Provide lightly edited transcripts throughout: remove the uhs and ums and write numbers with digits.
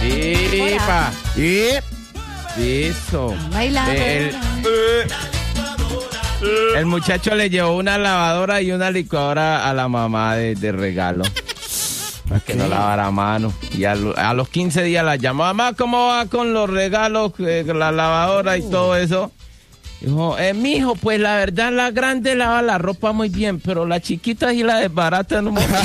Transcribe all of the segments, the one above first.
¡Ipa! Eso. El muchacho le llevó una lavadora y una licuadora a la mamá de regalo. Para que no lavara mano. Y a los 15 días la llamó. Mamá, ¿cómo va con los regalos, la lavadora y todo eso? Dijo, mijo, pues la verdad la grande lava la ropa muy bien, pero la chiquita sí la desbarata en un momento.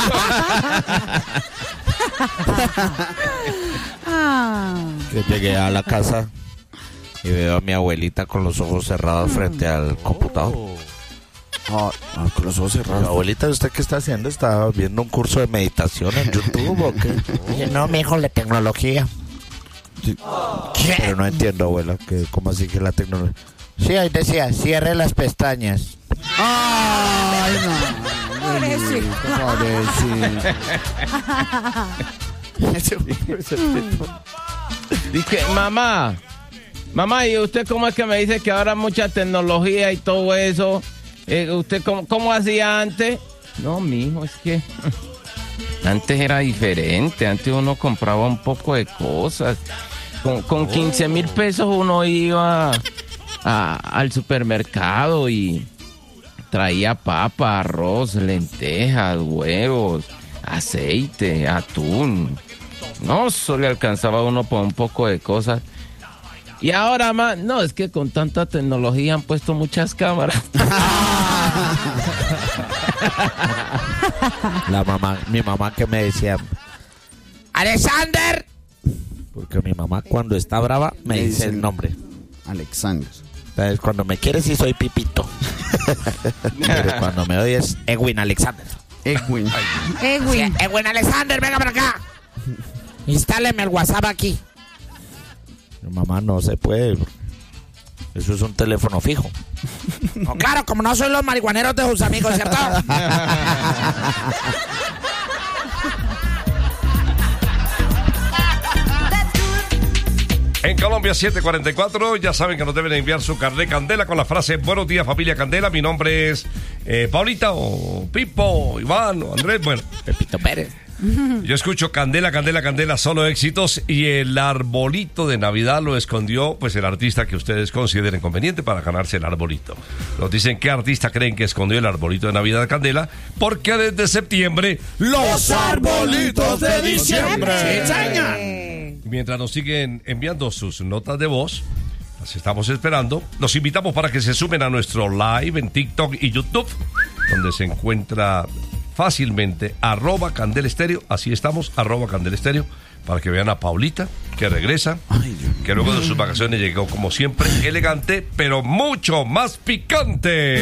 Que llegué a la casa y veo a mi abuelita con los ojos cerrados frente al computador. Con los ojos cerrados. Abuelita, ¿usted qué está haciendo? ¿Está viendo un curso de meditación en YouTube o qué? Dije, no, mijo, la tecnología. Sí. Pero no entiendo, abuela, ¿cómo así que la tecnología? Sí, ahí decía, cierre las pestañas. ¡Ay, no! Dije, mamá, ¿y usted cómo es que me dice que ahora mucha tecnología y todo eso? ¿Usted cómo hacía antes? No, mijo, es que antes era diferente. Antes uno compraba un poco de cosas. Con 15,000 pesos uno iba al supermercado y traía papa, arroz, lentejas, huevos, aceite, atún. No, solo le alcanzaba uno por un poco de cosas. Y ahora más, no, es que con tanta tecnología han puesto muchas cámaras. Mi mamá que me decía, ¡Alexander! Porque mi mamá cuando está brava me dice el nombre. Alexander. Entonces, cuando me quiere sí soy Pipito. Pero cuando me oye es Edwin Alexander. Edwin. Edwin Alexander, venga para acá. Instáleme el WhatsApp aquí. Mi mamá, no se puede. Eso es un teléfono fijo. No, claro, como no son los marihuaneros de sus amigos, ¿cierto? En Colombia 7:44, ya saben que nos deben enviar su carnet Candela con la frase buenos días familia Candela, mi nombre es Paulita o Pipo, Iván o Andrés, bueno, Pepito Pérez. Yo escucho Candela, Candela, Candela, solo éxitos, y el arbolito de Navidad lo escondió pues el artista que ustedes consideren conveniente para ganarse el arbolito. Nos dicen qué artista creen que escondió el arbolito de Navidad de Candela, porque desde septiembre los arbolitos de diciembre. Mientras nos siguen enviando sus notas de voz, las estamos esperando. Los invitamos para que se sumen a nuestro live en TikTok y YouTube, donde se encuentra fácilmente @CandelaEstereo. Así estamos, @CandelaEstereo, para que vean a Paulita, que regresa, que luego de sus vacaciones llegó como siempre elegante, pero mucho más picante.